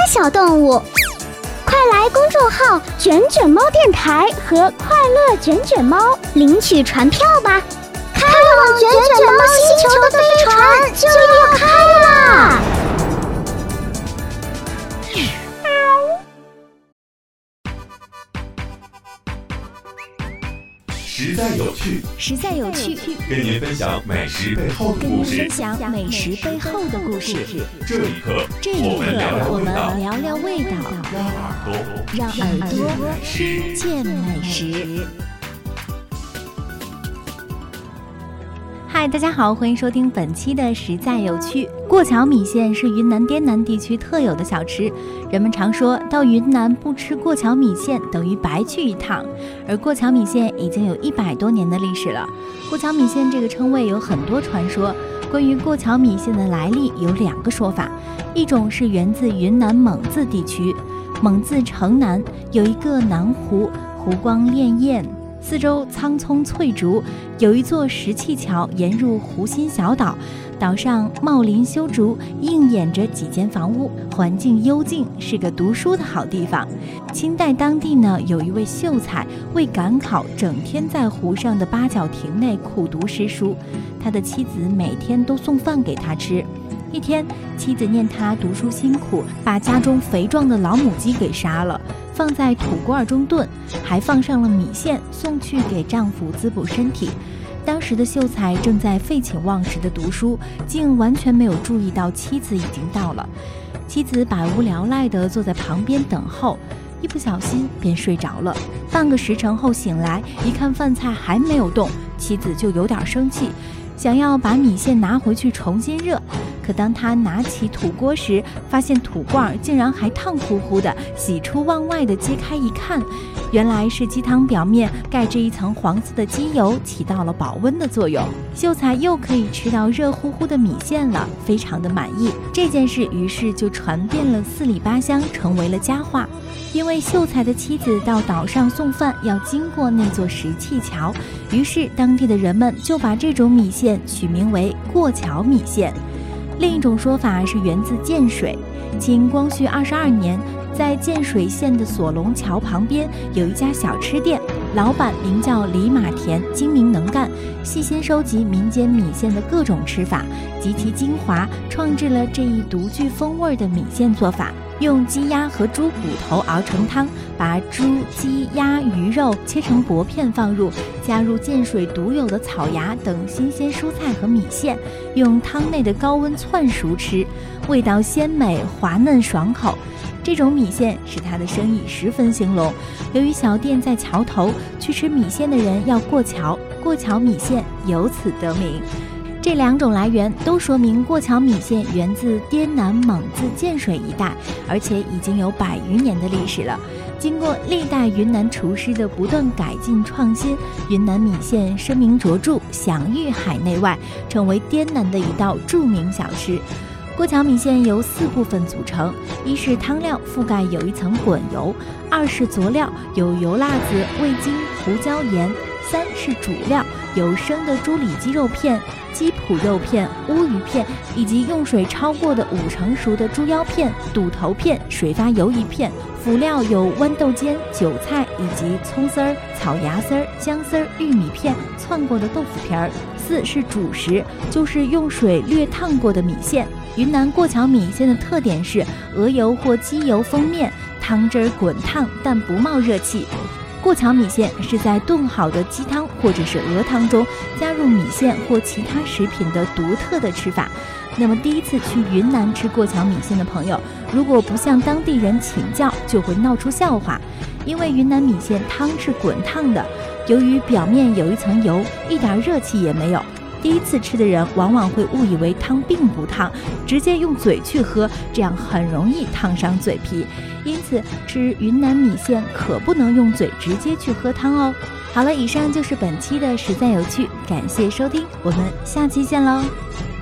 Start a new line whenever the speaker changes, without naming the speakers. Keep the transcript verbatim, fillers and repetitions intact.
小动物。快来公众号卷卷猫电台和快乐卷卷猫领取船票吧！开往卷卷猫星球的飞船就要开啦！
实在有趣，
实在有趣，
跟您分享美食背后的故事。
跟您分享美食背后的故事。
这一刻，
这一刻，我们
聊
聊味道，让耳朵听见美食。嗨，大家好，欢迎收听本期的实在有趣。过桥米线是云南滇南地区特有的小吃，人们常说到云南不吃过桥米线等于白去一趟，而过桥米线已经有一百多年的历史了。过桥米线这个称谓有很多传说，关于过桥米线的来历有两个说法，一种是源自云南蒙自地区，蒙自城南有一个南湖，湖光潋滟，四周苍葱翠竹，有一座石砌桥沿入湖心小岛，岛上茂林修竹，映掩着几间房屋，环境幽静，是个读书的好地方。清代当地呢，有一位秀才为赶考，整天在湖上的八角亭内苦读诗书，他的妻子每天都送饭给他吃。一天，妻子念他读书辛苦，把家中肥壮的老母鸡给杀了，放在土罐中炖，还放上了米线，送去给丈夫滋补身体。当时的秀才正在废寝忘食的读书，竟完全没有注意到妻子已经到了。妻子百无聊赖地坐在旁边等候，一不小心便睡着了。半个时辰后醒来，一看饭菜还没有动，妻子就有点生气，想要把米线拿回去重新热。可当他拿起土锅时，发现土罐竟然还烫乎乎的，喜出望外的揭开一看，原来是鸡汤表面盖着一层黄色的鸡油，起到了保温的作用。秀才又可以吃到热乎乎的米线了，非常的满意。这件事于是就传遍了四里八乡，成为了佳话。因为秀才的妻子到岛上送饭要经过那座石砌桥，于是当地的人们就把这种米线取名为过桥米线。另一种说法是源自建水，清光绪二十二年，在建水县的锁龙桥旁边有一家小吃店，老板名叫李马田，精明能干，细心收集民间米线的各种吃法，集其精华，创制了这一独具风味的米线做法。用鸡鸭和猪骨头熬成汤，把猪、鸡、鸭、鱼肉切成薄片放入，加入建水独有的草芽等新鲜蔬菜和米线，用汤内的高温汆熟吃，味道鲜美滑嫩爽口。这种米线使他的生意十分兴隆。由于小店在桥头，去吃米线的人要过桥，过桥米线由此得名。这两种来源都说明过桥米线源自滇南蒙自建水一带，而且已经有百余年的历史了。经过历代云南厨师的不断改进创新，云南米线声名卓著，享誉海内外，成为滇南的一道著名小吃。过桥米线由四部分组成，一是汤料覆盖有一层滚油，二是佐料有油辣子、味精、胡椒、盐，三是主料有生的猪里脊肉片、鸡脯肉片、乌鱼片，以及用水焯过的五成熟的猪腰片、肚头片、水发鱿鱼片。辅料有豌豆尖、韭菜以及葱丝儿、草芽丝儿、姜丝儿、玉米片、窜过的豆腐皮儿。四是主食，就是用水略烫过的米线。云南过桥米线的特点是鹅油或鸡油封面，汤汁滚烫但不冒热气。过桥米线是在炖好的鸡汤或者是鹅汤中加入米线或其他食品的独特的吃法。那么第一次去云南吃过桥米线的朋友，如果不向当地人请教，就会闹出笑话。因为云南米线汤是滚烫的，由于表面有一层油，一点热气也没有，第一次吃的人往往会误以为汤并不烫，直接用嘴去喝，这样很容易烫伤嘴皮。因此吃云南米线可不能用嘴直接去喝汤哦。好了，以上就是本期的实在有趣，感谢收听，我们下期见喽。